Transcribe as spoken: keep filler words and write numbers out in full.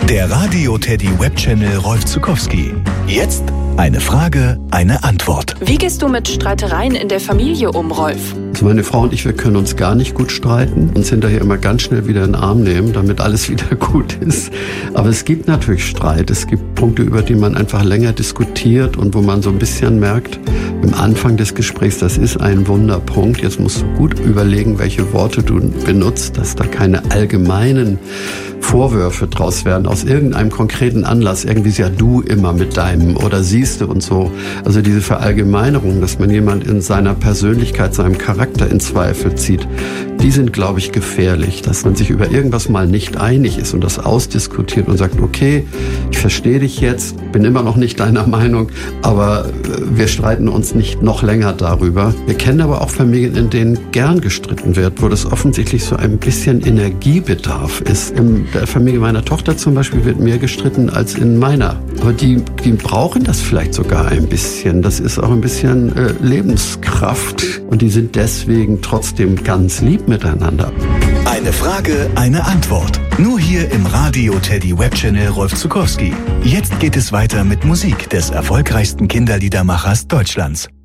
Der Radio Teddy Webchannel Rolf Zuckowski. Jetzt eine Frage, eine Antwort. Wie gehst du mit Streitereien in der Familie um, Rolf? Also meine Frau und ich, wir können uns gar nicht gut streiten, uns hinterher immer ganz schnell wieder in den Arm nehmen, damit alles wieder gut ist. Aber es gibt natürlich Streit. Es gibt Punkte, über die man einfach länger diskutiert und wo man so ein bisschen merkt, im Anfang des Gesprächs, das ist ein Wunderpunkt. Jetzt musst du gut überlegen, welche Worte du benutzt, dass da keine allgemeinen Vorwürfe draus werden, aus irgendeinem konkreten Anlass, irgendwie ist ja du immer mit deinem oder siehste und so. Also diese Verallgemeinerung, dass man jemand in seiner Persönlichkeit, seinem Charakter in Zweifel zieht, die sind, glaube ich, gefährlich. Dass man sich über irgendwas mal nicht einig ist und das ausdiskutiert und sagt, okay, ich verstehe dich jetzt, bin immer noch nicht deiner Meinung, aber wir streiten uns nicht noch länger darüber. Wir kennen aber auch Familien, in denen gern gestritten wird, wo das offensichtlich so ein bisschen Energiebedarf ist. In der Familie meiner Tochter zum Beispiel wird mehr gestritten als in meiner. Aber die, die brauchen das vielleicht sogar ein bisschen. Das ist auch ein bisschen äh, Lebenskraft. Und die sind deswegen trotzdem ganz lieb miteinander. Eine Frage, eine Antwort. Nur hier im Radio Teddy Webchannel Rolf Zuckowski. Jetzt geht es weiter mit Musik des erfolgreichsten Kinderliedermachers Deutschlands.